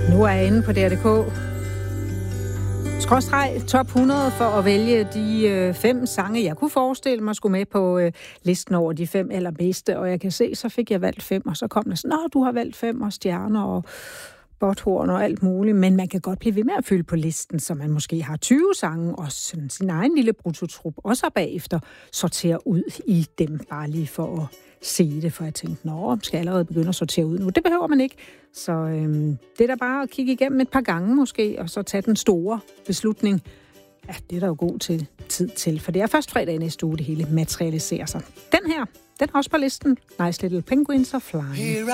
Nu er jeg inde på DR.dk. Top 100 for at vælge de 5 sange, jeg kunne forestille mig skulle med på listen over de 5 allerbedste. Og jeg kan se, så fik jeg valgt 5, og så kom der sådan, du har valgt 5 og stjerner og botthorn og alt muligt. Men man kan godt blive ved med at fylde på listen, så man måske har 20 sange og sådan sin egen lille brutotrup. Og så bagefter sortere ud i dem, bare lige for at se det. For jeg tænkte, skal jeg allerede begynde at sortere ud nu? Det behøver man ikke. Så det er da bare at kigge igennem et par gange måske, og så tage den store beslutning. Ja, det er der jo god tid til, for det er først fredag næste uge, det hele materialiserer sig. Den her, den er også på listen. Nice Little Penguins og Flying.